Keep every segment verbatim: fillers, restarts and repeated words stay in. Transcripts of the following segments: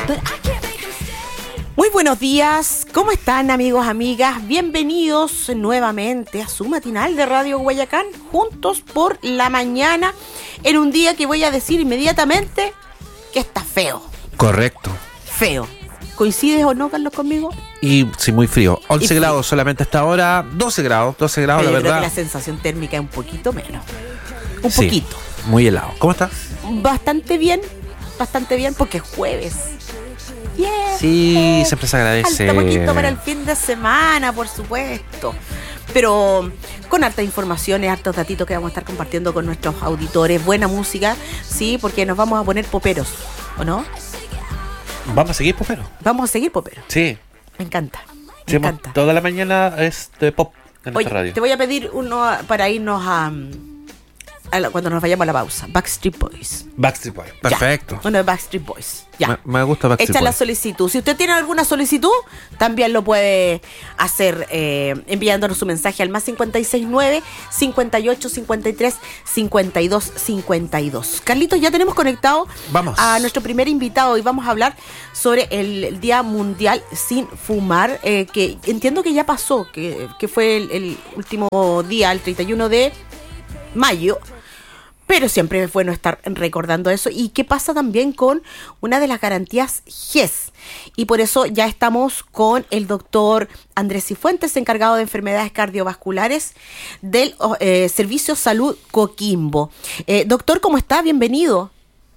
Muy buenos días, ¿cómo están amigos, amigas? Bienvenidos nuevamente a su matinal de Radio Guayacán, juntos por la mañana, en un día que voy a decir inmediatamente que está feo. Correcto. Feo. ¿Coincides o no, Carlos, conmigo? Y sí, muy frío. once Y grados solamente hasta ahora, doce grados, doce grados, Pero la yo creo verdad. que la sensación térmica es un poquito menos. Un Sí, poquito. muy helado. ¿Cómo estás? Bastante bien, bastante bien porque es jueves. Yeah. Sí, siempre se agradece. Falta poquito para el fin de semana, por supuesto. Pero con hartas informaciones, hartos datitos que vamos a estar compartiendo con nuestros auditores. Buena música, sí, porque nos vamos a poner poperos, ¿o no? Vamos a seguir, popero. Vamos a seguir poperos. Sí. Me encanta, me Sí, encanta. toda la mañana es de pop en Oye, esta radio. te voy a pedir uno para irnos a, a la- cuando nos vayamos a la pausa. Backstreet Boys. Backstreet Boys. Perfecto. Ya, uno de Backstreet Boys. Ya. Me, me gusta Backstreet Echa la Boys. solicitud. Si usted tiene alguna solicitud, también lo puede hacer eh, enviándonos su mensaje al más cincuenta y seis nueve, cincuenta y ocho, cincuenta y tres, cincuenta y dos, cincuenta y dos. Carlitos, ya tenemos conectado Vamos. a nuestro primer invitado y vamos a hablar sobre el Día Mundial Sin Fumar, eh, que entiendo que ya pasó, que, que fue el, el último día, el treinta y uno de mayo. Pero siempre es bueno estar recordando eso. ¿Y qué pasa también con una de las garantías G E S? Y por eso ya estamos con el doctor Andrés Cifuentes, encargado de enfermedades cardiovasculares del eh, Servicio Salud Coquimbo. Eh, doctor, ¿cómo está? Bienvenido.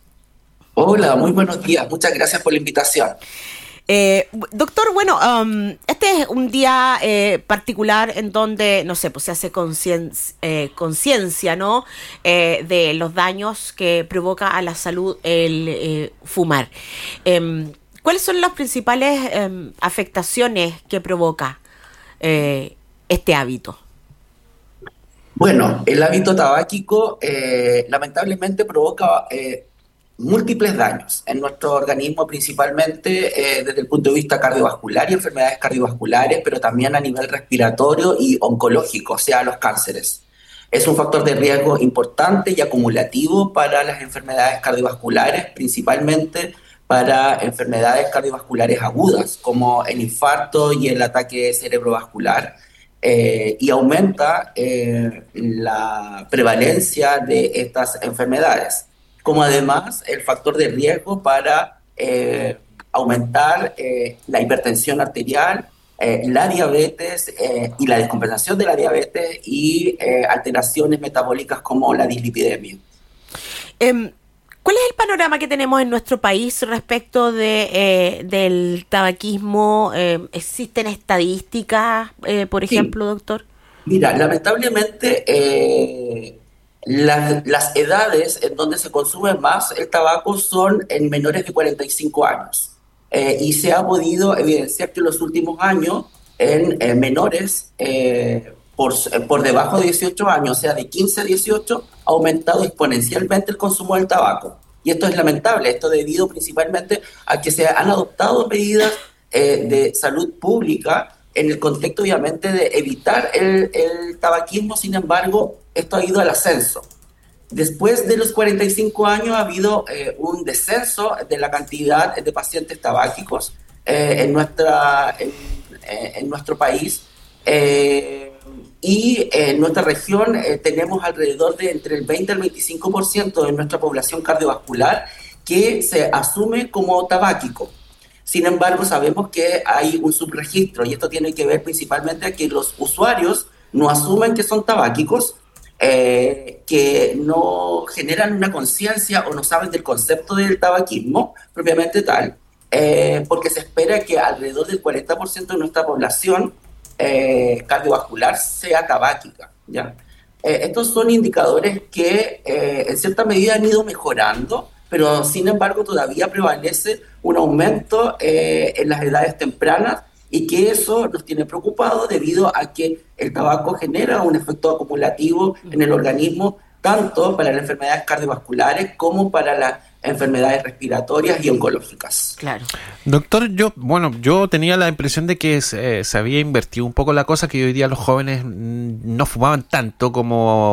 Hola, muy buenos días. Muchas gracias por la invitación. Eh, doctor, bueno, um, este es un día eh, particular en donde, no sé, pues se hace conciencia, eh, conciencia, ¿no? Eh, de los daños que provoca a la salud el eh, fumar. Eh, ¿Cuáles son las principales eh, afectaciones que provoca eh, este hábito? Bueno, el hábito tabáquico eh, lamentablemente provoca eh, múltiples daños en nuestro organismo, principalmente eh, desde el punto de vista cardiovascular y enfermedades cardiovasculares, pero también a nivel respiratorio y oncológico, o sea, los cánceres. Es un factor de riesgo importante y acumulativo para las enfermedades cardiovasculares, principalmente para enfermedades cardiovasculares agudas, como el infarto y el ataque cerebrovascular, eh, y aumenta eh, la prevalencia de estas enfermedades, como además el factor de riesgo para eh, aumentar eh, la hipertensión arterial, eh, la diabetes eh, y la descompensación de la diabetes y eh, alteraciones metabólicas como la dislipidemia. Eh, ¿Cuál es el panorama que tenemos en nuestro país respecto de eh, del tabaquismo? Eh, ¿Existen estadísticas, eh, por ejemplo, sí, doctor? Mira, lamentablemente eh, las, las edades en donde se consume más el tabaco son en menores de cuarenta y cinco años. Eh, y se ha podido evidenciar que en los últimos años en eh, menores eh, por, por debajo de dieciocho años, o sea, de quince a dieciocho, ha aumentado exponencialmente el consumo del tabaco. Y esto es lamentable, esto debido principalmente a que se han adoptado medidas eh, de salud pública en el contexto, obviamente, de evitar el, el tabaquismo. Sin embargo, esto ha ido al ascenso. Después de los cuarenta y cinco años ha habido eh, un descenso de la cantidad de pacientes tabáquicos eh, en, nuestra, en, en nuestro país. Eh, y en nuestra región eh, tenemos alrededor de entre el veinte al veinticinco por ciento de nuestra población cardiovascular que se asume como tabáquico. Sin embargo, sabemos que hay un subregistro, y esto tiene que ver principalmente a que los usuarios no asumen que son tabáquicos, eh, que no generan una conciencia o no saben del concepto del tabaquismo propiamente tal, eh, porque se espera que alrededor del cuarenta por ciento de nuestra población eh, cardiovascular sea tabáquica, ¿ya? Eh, estos son indicadores que eh, en cierta medida han ido mejorando, pero sin embargo todavía prevalece un aumento eh, en las edades tempranas, y que eso nos tiene preocupados debido a que el tabaco genera un efecto acumulativo en el organismo, tanto para las enfermedades cardiovasculares como para las enfermedades respiratorias y oncológicas. Claro. Doctor, yo, bueno, yo tenía la impresión de que se, se había invertido un poco la cosa, que hoy día los jóvenes no fumaban tanto como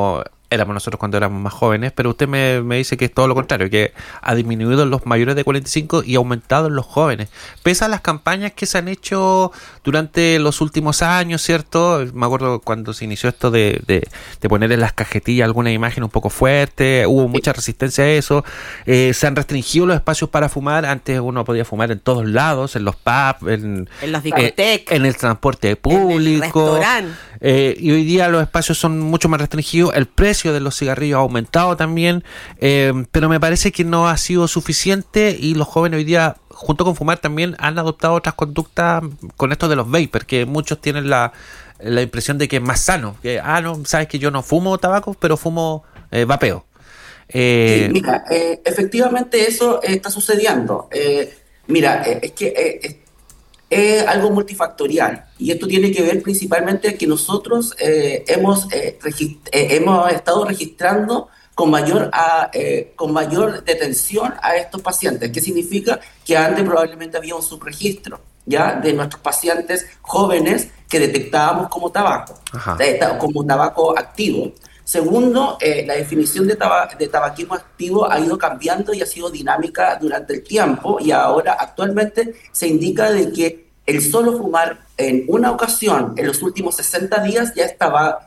éramos nosotros cuando éramos más jóvenes, pero usted me, me dice que es todo lo contrario, que ha disminuido en los mayores de cuarenta y cinco y aumentado en los jóvenes. Pese a las campañas que se han hecho durante los últimos años, ¿cierto? Me acuerdo cuando se inició esto de, de, de poner en las cajetillas alguna imagen un poco fuerte, hubo mucha resistencia a eso. Eh, se han restringido los espacios para fumar. Antes uno podía fumar en todos lados, en los pubs, en, en los discotecas, eh, en el transporte público. Eh, y hoy día los espacios son mucho más restringidos. El precio de los cigarrillos ha aumentado también, eh, pero me parece que no ha sido suficiente y los jóvenes hoy día, junto con fumar, también han adoptado otras conductas con esto de los vapers, que muchos tienen la, la impresión de que es más sano, que, ah, no, sabes que yo no fumo tabaco, pero fumo eh, vapeo. Eh, sí, mira, eh, efectivamente eso eh, está sucediendo. Eh, mira, eh, es que eh, es algo multifactorial y esto tiene que ver principalmente que nosotros eh, hemos, eh, regist- eh, hemos estado registrando con mayor, a, eh, con mayor detención a estos pacientes. ¿Qué significa? Que antes probablemente había un subregistro, ¿ya? De nuestros pacientes jóvenes que detectábamos como tabaco, eh, como tabaco activo. Segundo, eh, la definición de, taba- de tabaquismo activo ha ido cambiando y ha sido dinámica durante el tiempo y ahora actualmente se indica de que el solo fumar en una ocasión en los últimos sesenta días ya, estaba,